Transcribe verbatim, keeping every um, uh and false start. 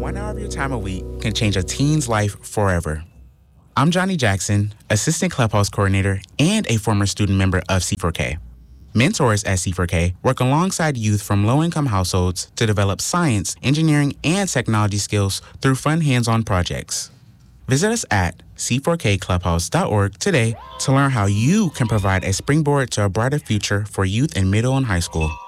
One hour of your time a week can change a teen's life forever. I'm Johnny Jackson, Assistant Clubhouse Coordinator and a former student member of C four K. Mentors at C four K work alongside youth from low-income households to develop science, engineering, and technology skills through fun hands-on projects. Visit us at c four k clubhouse dot org today to learn how you can provide a springboard to a brighter future for youth in middle and high school.